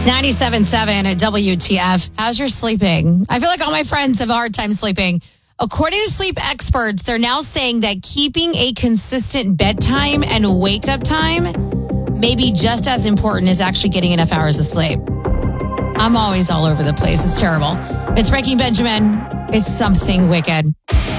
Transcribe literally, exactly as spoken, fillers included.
ninety-seven point seven at W T F. How's your sleeping? I feel like all my friends have a hard time sleeping. According to sleep experts, they're now saying that keeping a consistent bedtime and wake-up time may be just as important as actually getting enough hours of sleep. I'm always all over the place. It's terrible. It's Breaking Benjamin. It's something wicked.